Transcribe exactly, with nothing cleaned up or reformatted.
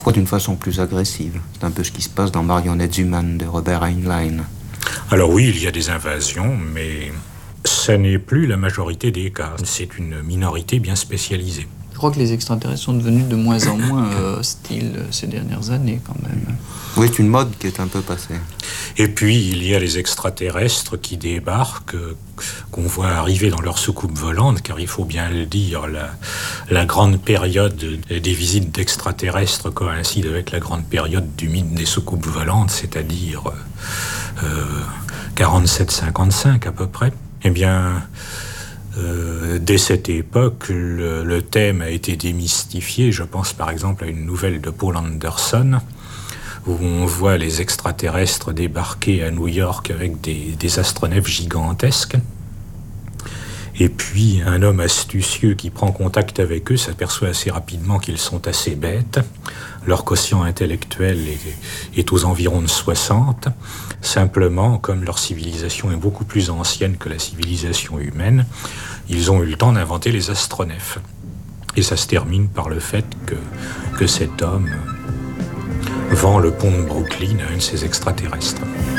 Quoi, d'une façon plus agressive. C'est un peu ce qui se passe dans Marionnettes humaines de Robert Heinlein. Alors oui, il y a des invasions, mais ça n'est plus la majorité des cas. C'est une minorité bien spécialisée. Je crois que les extraterrestres sont devenus de moins en moins euh, hostiles ces dernières années, quand même. Oui, c'est une mode qui est un peu passée. Et puis, il y a les extraterrestres qui débarquent, qu'on voit arriver dans leur soucoupe volante, car il faut bien le dire, la, la grande période des visites d'extraterrestres coïncide avec la grande période du mythe des soucoupes volantes, c'est-à-dire euh, quarante-sept cinquante-cinq à peu près. Eh bien... Euh, dès cette époque, le, le thème a été démystifié. Je pense par exemple à une nouvelle de Paul Anderson, où on voit les extraterrestres débarquer à New York avec des, des astronefs gigantesques. Et puis, un homme astucieux qui prend contact avec eux s'aperçoit assez rapidement qu'ils sont assez bêtes. Leur quotient intellectuel est, est aux environs de soixante. Simplement, comme leur civilisation est beaucoup plus ancienne que la civilisation humaine, ils ont eu le temps d'inventer les astronefs. Et ça se termine par le fait que, que cet homme vend le pont de Brooklyn à un de ces extraterrestres.